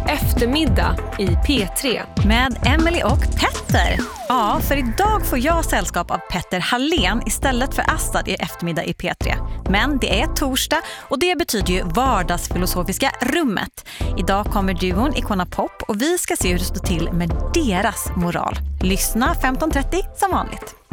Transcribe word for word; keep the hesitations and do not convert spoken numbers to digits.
Eftermiddag i P tre. Med Emily och Petter. Ja, för idag får jag sällskap av Petter Hallén istället för Astad i Eftermiddag i P tre. Men det är torsdag och det betyder ju vardagsfilosofiska rummet. Idag kommer duon Icona Pop och vi ska se hur det står till med deras moral. Lyssna femton trettio som vanligt.